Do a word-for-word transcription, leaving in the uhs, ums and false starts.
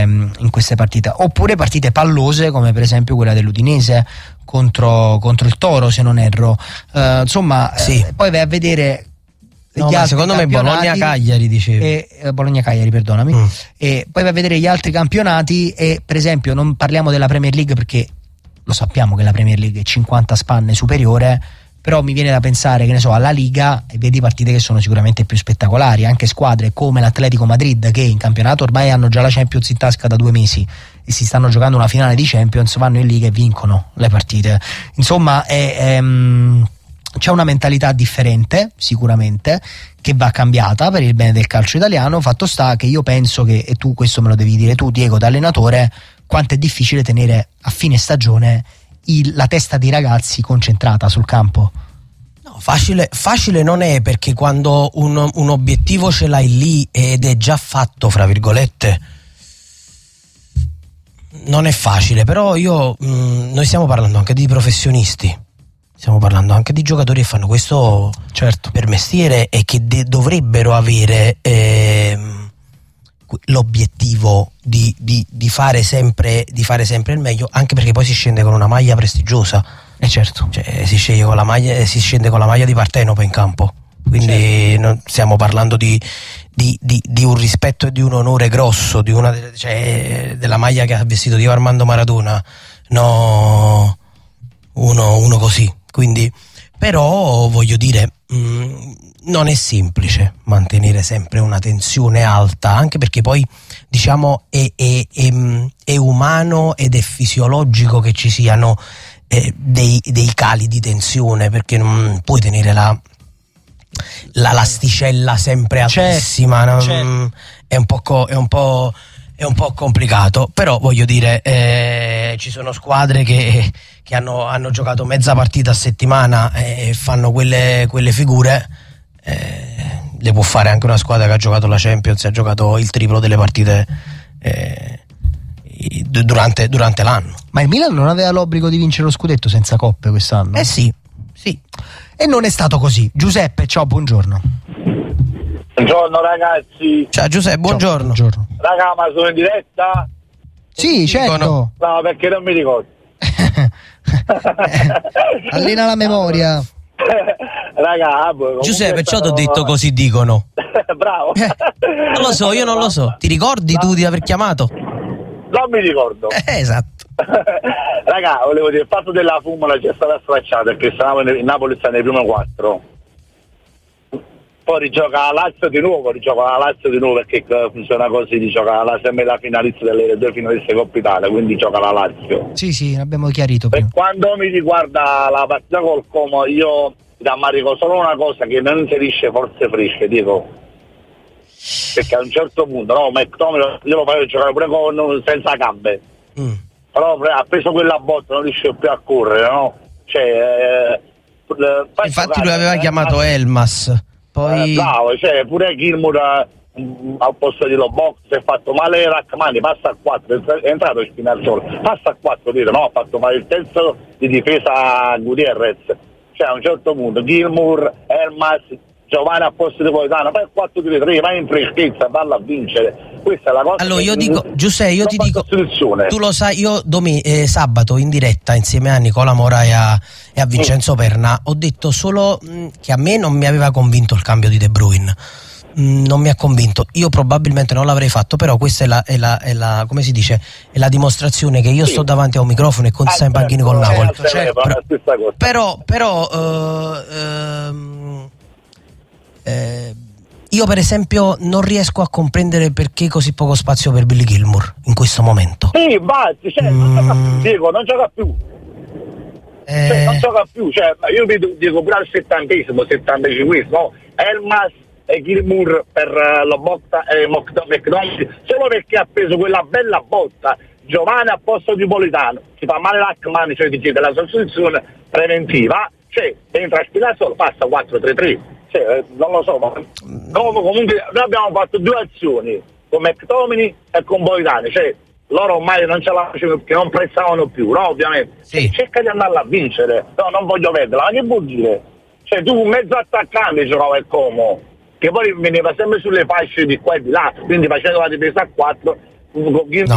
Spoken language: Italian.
in queste partite, oppure partite pallose come per esempio quella dell'Udinese contro, contro il Toro, se non erro. Uh, insomma, sì. eh, poi vai a vedere. No, ma secondo me Bologna-Cagliari dicevi. Eh, Bologna-Cagliari, perdonami. Mm. E poi vai a vedere gli altri campionati e per esempio non parliamo della Premier League perché lo sappiamo che la Premier League è cinquanta spanne superiore, però mi viene da pensare, che ne so, alla Liga e vedi partite che sono sicuramente più spettacolari, anche squadre come l'Atletico Madrid che in campionato ormai hanno già la Champions in tasca da due mesi e si stanno giocando una finale di Champions, vanno in Liga e vincono le partite. Insomma è, è c'è una mentalità differente sicuramente che va cambiata per il bene del calcio italiano. Fatto sta che io penso che, e tu questo me lo devi dire tu Diego da allenatore, quanto è difficile tenere a fine stagione il, la testa dei ragazzi concentrata sul campo. No, facile, facile non è, perché quando un, un obiettivo ce l'hai lì ed è già fatto, fra virgolette, non è facile. Però io mh, noi stiamo parlando anche di professionisti, stiamo parlando anche di giocatori che fanno questo, certo, per mestiere e che de- dovrebbero avere eh, l'obiettivo di, di, di fare sempre di fare sempre il meglio, anche perché poi si scende con una maglia prestigiosa. E eh certo, cioè, si scende con la maglia si scende con la maglia di Partenope in campo, quindi certo, non stiamo parlando di, di, di, di un rispetto e di un onore grosso, di una delle, cioè, della maglia che ha vestito Diego Armando Maradona, no, uno, uno così. Quindi, però voglio dire, mh, non è semplice mantenere sempre una tensione alta, anche perché poi diciamo è, è, è, è umano ed è fisiologico che ci siano eh, dei, dei cali di tensione, perché non puoi tenere la, la l'asticella sempre altissima, certo, no? certo. È un po' co- è un po' è un po' complicato, però voglio dire eh, ci sono squadre che, che hanno, hanno giocato mezza partita a settimana e fanno quelle, quelle figure. Eh, le può fare anche una squadra che ha giocato la Champions e ha giocato il triplo delle partite eh, durante, durante l'anno. Ma il Milan non aveva l'obbligo di vincere lo scudetto senza coppe quest'anno? Eh sì, sì. E non è stato così. Giuseppe, ciao, buongiorno. Buongiorno ragazzi. Ciao Giuseppe, buongiorno. Ciao, buongiorno. Raga, ma sono in diretta? Sì, certo. No, perché non mi ricordo. Allena la memoria. Raga, Giuseppe, ciò ti ho detto così dicono. Bravo. Eh, non lo so, io non lo so. Ti ricordi no. tu di aver chiamato? Non mi ricordo. Eh, esatto. Raga, volevo dire, il fatto della Fumola c'è stata stracciata perché stavamo in Napoli sta nei primi quattro. Poi rigioca la Lazio di nuovo, rigioca la Lazio di nuovo perché funziona così, rigioca la sempre la finalista delle due finaliste Coppa Italia, quindi gioca la Lazio. Sì, sì, l'abbiamo chiarito Per prima. quando mi riguarda la partita col Como, io da Marico solo una cosa che non inserisce forze fresche, dico. Perché a un certo punto, no, McTominay io lo facevo giocare pure con senza gambe. Mm. Però ha preso quella botta, non riusciva più a correre, no? Cioè, eh, infatti giocare, lui aveva eh, chiamato eh, Elmas. Poi... Eh, bravo, cioè pure Gilmour uh, al posto di Lobox si è fatto male Rachmani, passa a quattro, è entrato Spinazzola, passa a quattro, dire, no, ha fatto male il terzo di difesa a Gutierrez, cioè a un certo punto Gilmour, Elmas, Giovanni a posto di Politano, fai quattro di tre, vai in freschezza, valla a vincere. Questa è la cosa. Allora io dico, Giuseppe, io ti dico, tu lo sai, io domi, eh, sabato in diretta insieme a Nicola Mora e a, e a Vincenzo mm. Perna ho detto solo mh, che a me non mi aveva convinto il cambio di De Bruyne, mh, non mi ha convinto, io probabilmente non l'avrei fatto, però questa è la, è la, è la come si dice, è la dimostrazione che io sì. sto davanti a un microfono e Conte sta in panchina col Napoli, certo, però, però, però uh, uh, eh, io per esempio non riesco a comprendere perché così poco spazio per Billy Gilmour in questo momento. Sì, basta, cioè, mm. non gioca più, Diego, non gioca più. Eh... Cioè, non gioca più, cioè, io vedo, dico pure al settantesimo, settantacinquesimo, no? Elmas e Gilmour per uh, la botta e eh, McDonald's, solo perché ha preso quella bella botta. Giovanni a posto di Politano, si fa male Rachmani, cioè ti chiede la sostituzione preventiva, cioè entra a Spinazzola, passa quattro tre tre. Cioè, non lo so, ma comunque noi abbiamo fatto due azioni con McTominay e con Politano, cioè loro ormai non ce la facevano perché non prezzavano più, no, ovviamente. Sì. Cerca di andarla a vincere, no, non voglio perderla, ma che vuol dire? Cioè tu un mezzo attaccante giocava il Como, che poi veniva sempre sulle fasce di qua e di là, quindi facendo la difesa a quattro. No,